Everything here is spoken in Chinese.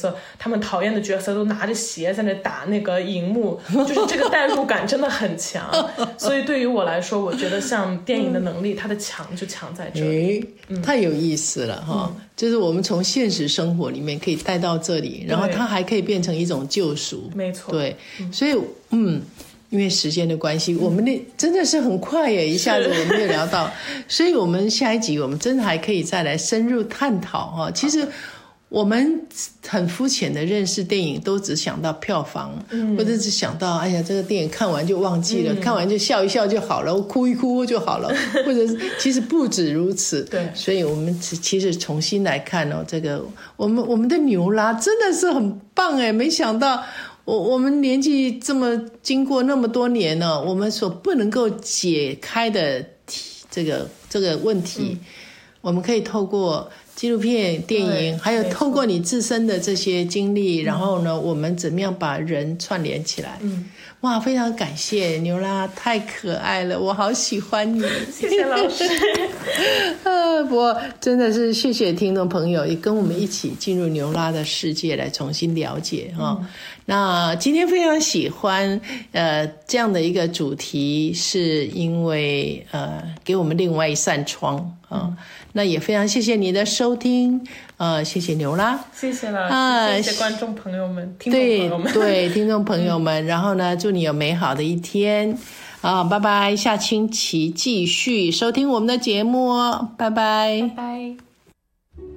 色，他们讨厌的角色都拿着鞋在那打那个荧幕，就是这个代入感真的很强。所以对于我来说，我觉得像电影的能力，它的强就强在这里。 太有意思了哈！就是我们从现实生活里面可以带到这里，然后它还可以变成一种救赎。 没错， 对，所以因为时间的关系，我们真的是很快耶，一下子我们就聊到，所以我们下一集我们真的还可以再来深入探讨哈。其实我们很肤浅的认识电影，都只想到票房，或者只想到哎呀这个电影看完就忘记了，看完就笑一笑就好了，哭一哭就好了，或者是其实不止如此。 对， 所以我们其实重新来看哦，这个我们的牛拉真的是很棒哎，没想到。我们年纪这么经过那么多年呢，我们所不能够解开的这个问题，我们可以透过纪录片、电影，还有透过你自身的这些经历，然后呢，我们怎么样把人串联起来？哇，非常感谢牛拉，太可爱了，我好喜欢你。 谢谢老师。 不过真的是谢谢听众朋友，也跟我们一起进入牛拉的世界来重新了解哈。那今天非常喜欢这样的一个主题，是因为给我们另外一扇窗啊。那也非常谢谢你的收听，谢谢牛拉， 谢谢了，谢谢观众朋友们、听众朋友们， 对听众朋友们。然后呢，祝你有美好的一天拜拜，下星期继续收听我们的节目哦，拜拜， 拜拜。